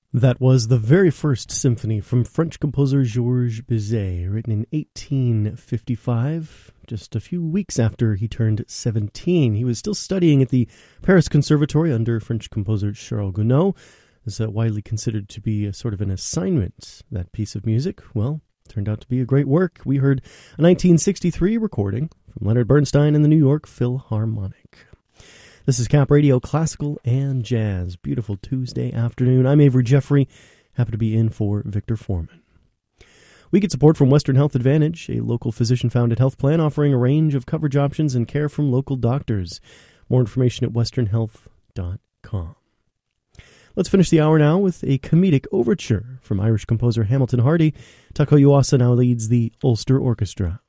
That was the very first symphony from French composer Georges Bizet, written in 1855, just a few weeks after he turned 17. He was still studying at the Paris Conservatory under French composer Charles Gounod. It's widely considered to be a sort of an assignment, that piece of music. Well, turned out to be a great work. We heard a 1963 recording from Leonard Bernstein and the New York Philharmonic. This is Cap Radio, Classical and Jazz. Beautiful Tuesday afternoon. I'm Avery Jeffrey. Happy to be in for Victor Foreman. We get support from Western Health Advantage, a local physician-founded health plan offering a range of coverage options and care from local doctors. More information at westernhealth.com. Let's finish the hour now with a comedic overture from Irish composer Hamilton Hardy. Taco Yuasa now leads the Ulster Orchestra.